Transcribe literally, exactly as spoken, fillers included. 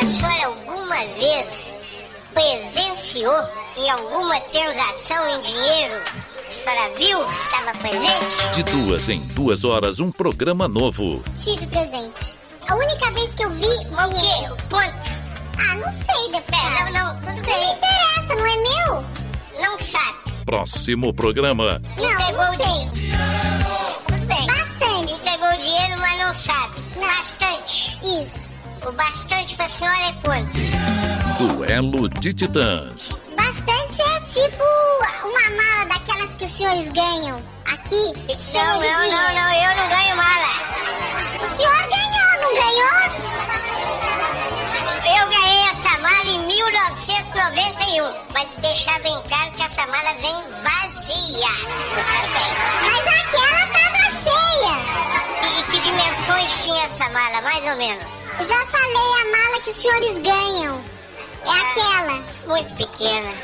A senhora alguma vez presenciou em alguma transação em dinheiro? A senhora viu? Estava presente? De duas em duas horas, um programa novo. Tive presente. A única vez que eu vi O dinheiro. quê? Quanto? Ah, não sei, deputado. É, não, não, tudo Não bem. me interessa, não é meu? Não sabe. Próximo programa. Não, Entregou não o sei. Tudo bem. Bastante. Entregou o dinheiro, mas não sabe. Bastante. Isso. O bastante pra senhora é quanto? Duelo de Titãs. Bastante é tipo uma mala daquelas que os senhores ganham aqui, cheia Não, de não, dinheiro. não, não, eu não ganho mala. O senhor ganhou, não ganhou? Eu ganhei essa mala em mil novecentos e noventa e um, mas deixar bem claro que essa mala vem vazia. Mas aquela tava cheia. E que dimensões tinha essa mala, mais ou menos? Eu já falei a mala que os senhores ganham. É aquela. Muito pequena.